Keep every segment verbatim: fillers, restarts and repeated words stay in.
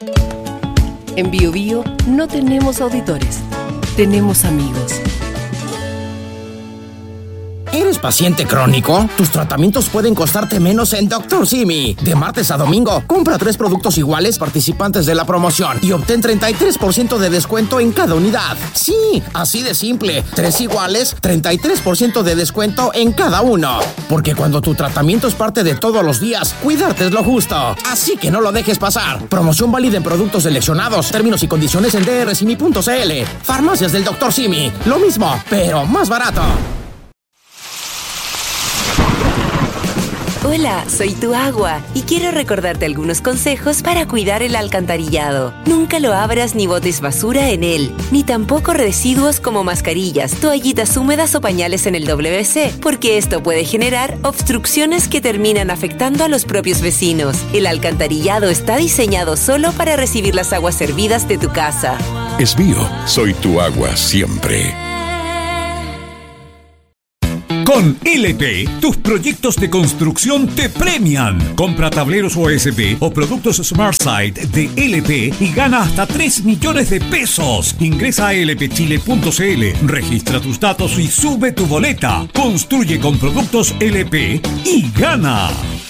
En Bio Bio no tenemos auditores, tenemos amigos. ¿Eres paciente crónico? Tus tratamientos pueden costarte menos en doctor Simi. De martes a domingo, compra tres productos iguales participantes de la promoción y obtén treinta y tres por ciento de descuento en cada unidad. Sí, así de simple. Tres iguales, treinta y tres por ciento de descuento en cada uno. Porque cuando tu tratamiento es parte de todos los días, cuidarte es lo justo. Así que no lo dejes pasar. Promoción válida en productos seleccionados. Términos y condiciones en d r simi punto c l. Farmacias del doctor Simi. Lo mismo, pero más barato. Hola, soy tu agua y quiero recordarte algunos consejos para cuidar el alcantarillado. Nunca lo abras ni botes basura en él, ni tampoco residuos como mascarillas, toallitas húmedas o pañales en el W C, porque esto puede generar obstrucciones que terminan afectando a los propios vecinos. El alcantarillado está diseñado solo para recibir las aguas servidas de tu casa. Es Bio, soy tu agua siempre. Con L P, tus proyectos de construcción te premian. Compra tableros O S B o productos SmartSite de L P y gana hasta tres millones de pesos. Ingresa a l p chile punto c l, registra tus datos y sube tu boleta. Construye con productos L P y gana.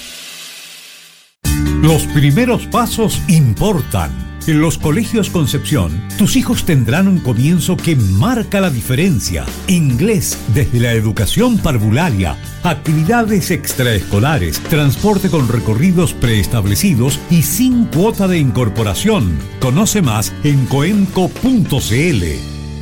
Los primeros pasos importan. En los colegios Concepción, tus hijos tendrán un comienzo que marca la diferencia. Inglés desde la educación parvularia, actividades extraescolares, transporte con recorridos preestablecidos y sin cuota de incorporación. Conoce más en coenco punto c l.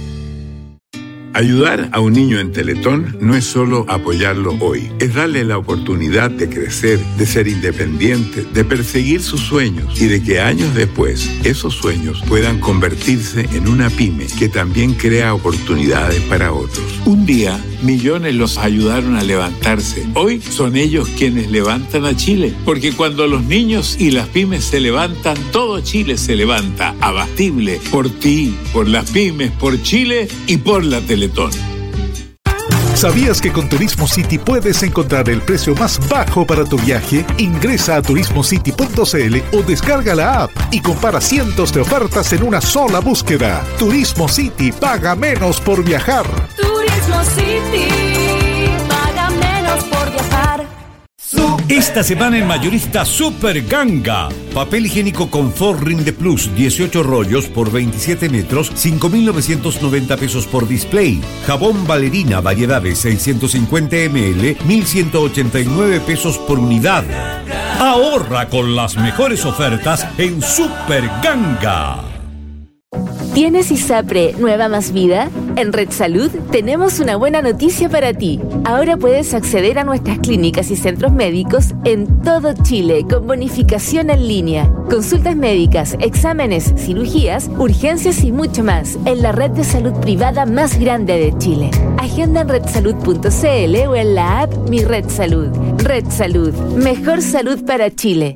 Ayudar a un niño en Teletón no es solo apoyarlo hoy, es darle la oportunidad de crecer, de ser independiente, de perseguir sus sueños y de que años después esos sueños puedan convertirse en una pyme que también crea oportunidades para otros. Un día, millones los ayudaron a levantarse. Hoy son ellos quienes levantan a Chile, porque cuando los niños y las pymes se levantan, todo Chile se levanta. Abatible por ti, por las pymes, por Chile y por la Teletón. ¿Sabías que con Turismo City puedes encontrar el precio más bajo para tu viaje? Ingresa a turismo city punto c l o descarga la app y compara cientos de ofertas en una sola búsqueda. Turismo City, paga menos por viajar. Turismo City, paga menos por viajar. Esta semana en Mayorista Super Ganga. Papel higiénico Confort Rinde Plus, dieciocho rollos por veintisiete metros, cinco mil novecientos noventa pesos por display. Jabón Valerina, variedades seiscientos cincuenta mililitros, mil ciento ochenta y nueve pesos por unidad. Ahorra con las mejores ofertas en Super Ganga. ¿Tienes ISAPRE Nueva Más Vida? En Red Salud tenemos una buena noticia para ti. Ahora puedes acceder a nuestras clínicas y centros médicos en todo Chile con bonificación en línea. Consultas médicas, exámenes, cirugías, urgencias y mucho más en la red de salud privada más grande de Chile. Agenda en red salud punto c l o en la app Mi Red Salud. Red Salud, mejor salud para Chile.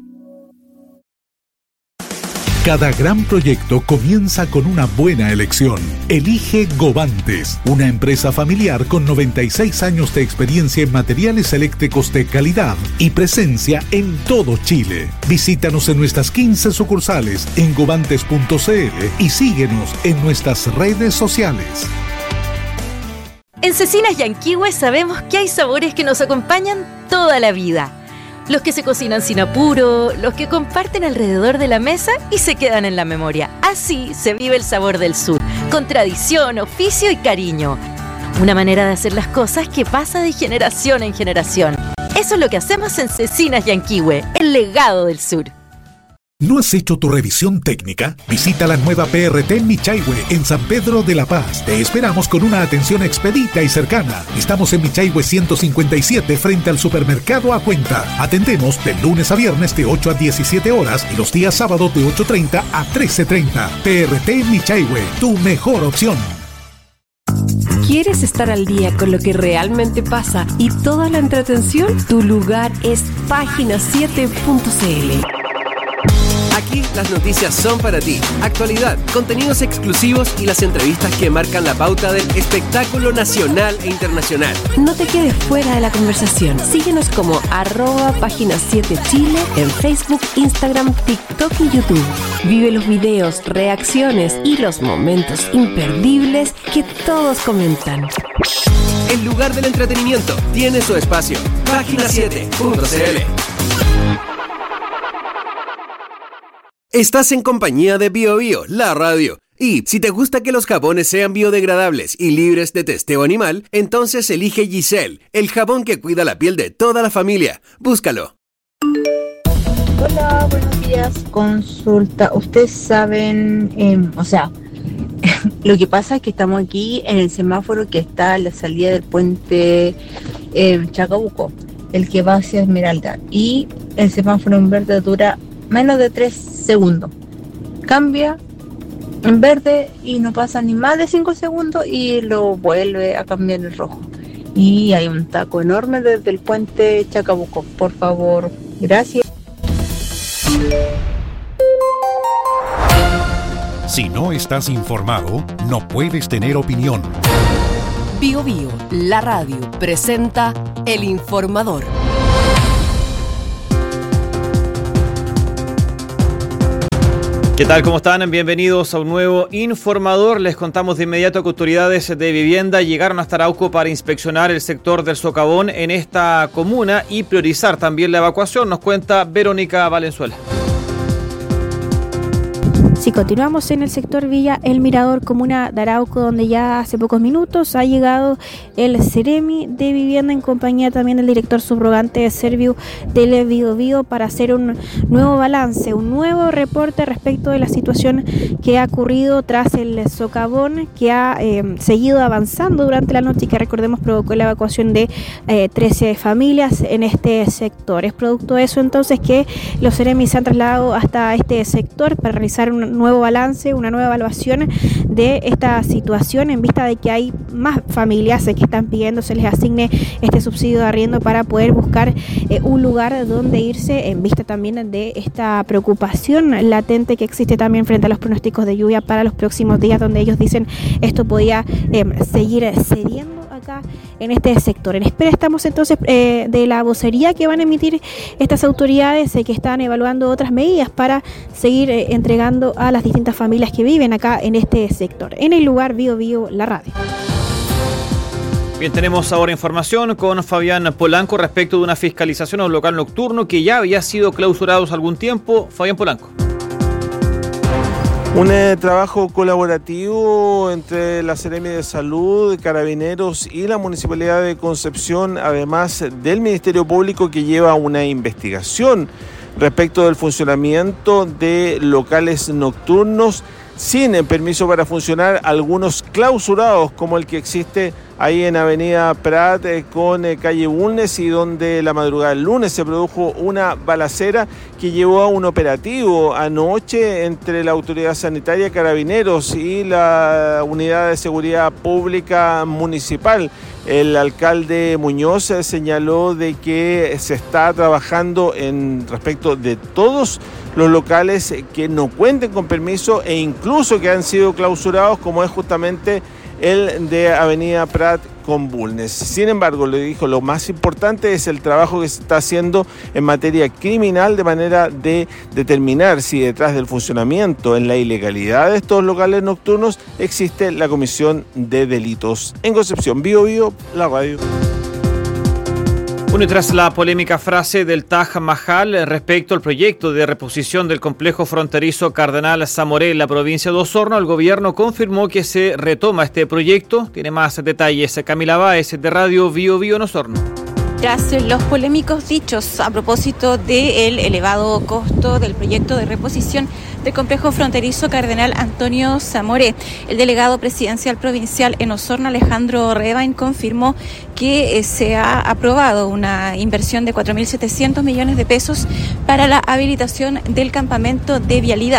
Cada gran proyecto comienza con una buena elección. Elige Govantes, una empresa familiar con noventa y seis años de experiencia en materiales eléctricos de calidad y presencia en todo Chile. Visítanos en nuestras quince sucursales en govantes punto c l y síguenos en nuestras redes sociales. En Cecinas Yanquihue sabemos que hay sabores que nos acompañan toda la vida. Los que se cocinan sin apuro, los que comparten alrededor de la mesa y se quedan en la memoria. Así se vive el sabor del sur, con tradición, oficio y cariño. Una manera de hacer las cosas que pasa de generación en generación. Eso es lo que hacemos en Cecinas Yanquihue, el legado del sur. ¿No has hecho tu revisión técnica? Visita la nueva P R T en Michaihue, en San Pedro de la Paz. Te esperamos con una atención expedita y cercana. Estamos en Michaihue ciento cincuenta y siete frente al supermercado A Cuenta. Atendemos de lunes a viernes de ocho a diecisiete horas y los días sábados de ocho treinta a trece treinta. P R T en Michaihue, tu mejor opción. ¿Quieres estar al día con lo que realmente pasa y toda la entretención? Tu lugar es página siete punto c l. Aquí las noticias son para ti. Actualidad, contenidos exclusivos y las entrevistas que marcan la pauta del espectáculo nacional e internacional. No te quedes fuera de la conversación. Síguenos como arroba página siete Chile en Facebook, Instagram, TikTok y YouTube. Vive los videos, reacciones y los momentos imperdibles que todos comentan. El lugar del entretenimiento tiene su espacio. Página siete punto c l. Estás en compañía de Bio Bio, la radio. Y si te gusta que los jabones sean biodegradables y libres de testeo animal, entonces elige Giselle, el jabón que cuida la piel de toda la familia. Búscalo. Hola, buenos días. Consulta. Ustedes saben, eh, o sea, lo que pasa es que estamos aquí en el semáforo que está a la salida del puente eh, Chacabuco, el que va hacia Esmeralda. Y el semáforo en verde dura menos de tres segundos. Cambia en verde y no pasa ni más de cinco segundos y lo vuelve a cambiar en rojo. Y hay un taco enorme desde el puente Chacabuco. Por favor, gracias. Si no estás informado, no puedes tener opinión. Bio Bio, la radio, presenta El Informador. ¿Qué tal? ¿Cómo están? Bienvenidos a un nuevo Informador. Les contamos de inmediato que autoridades de vivienda llegaron hasta Arauco para inspeccionar el sector del socavón en esta comuna y priorizar también la evacuación. Nos cuenta Verónica Valenzuela. Si continuamos en el sector Villa El Mirador, comuna de Arauco, donde ya hace pocos minutos ha llegado el Ceremi de Vivienda en compañía también del director subrogante de Serviu del Bio Bio para hacer un nuevo balance, un nuevo reporte respecto de la situación que ha ocurrido tras el socavón que ha eh, seguido avanzando durante la noche y que, recordemos, provocó la evacuación de eh, trece familias en este sector. Es producto de eso entonces que los Ceremis se han trasladado hasta este sector para realizar un nuevo balance, una nueva evaluación de esta situación en vista de que hay más familias que están pidiendo se les asigne este subsidio de arriendo para poder buscar eh, un lugar donde irse, en vista también de esta preocupación latente que existe también frente a los pronósticos de lluvia para los próximos días, donde ellos dicen esto podía eh, seguir cediendo acá en este sector. En espera estamos entonces eh, de la vocería que van a emitir estas autoridades eh, que están evaluando otras medidas para seguir eh, entregando a las distintas familias que viven acá en este sector. En el lugar Bio Bio, la radio. Bien, tenemos ahora información con Fabián Polanco respecto de una fiscalización a un local nocturno que ya había sido clausurado hace algún tiempo. Fabián Polanco. Un eh, trabajo colaborativo entre la Seremi de Salud, Carabineros y la Municipalidad de Concepción, además del Ministerio Público, que lleva una investigación respecto del funcionamiento de locales nocturnos sin permiso para funcionar, algunos clausurados como el que existe ahí en Avenida Prat eh, con eh, calle Bulnes, y donde la madrugada del lunes se produjo una balacera que llevó a un operativo anoche entre la autoridad sanitaria, Carabineros y la unidad de seguridad pública municipal. El alcalde Muñoz eh, señaló de que se está trabajando en respecto de todos los locales que no cuenten con permiso e incluso que han sido clausurados, como es justamente el de Avenida Prat con Bulnes. Sin embargo, le dijo, lo más importante es el trabajo que se está haciendo en materia criminal, de manera de determinar si detrás del funcionamiento en la ilegalidad de estos locales nocturnos existe la comisión de delitos. En Concepción, Bio Bio, la radio. Bueno, y tras la polémica frase del Taj Mahal respecto al proyecto de reposición del complejo fronterizo Cardenal Zamoré en la provincia de Osorno, el gobierno confirmó que se retoma este proyecto. Tiene más detalles Camila Báez de Radio Bio Bio en Osorno. Tras los polémicos dichos a propósito del elevado costo del proyecto de reposición del complejo fronterizo Cardenal Antonio Zamoré, el delegado presidencial provincial en Osorno, Alejandro Rebain, confirmó que se ha aprobado una inversión de cuatro mil setecientos millones de pesos para la habilitación del campamento de vialidad.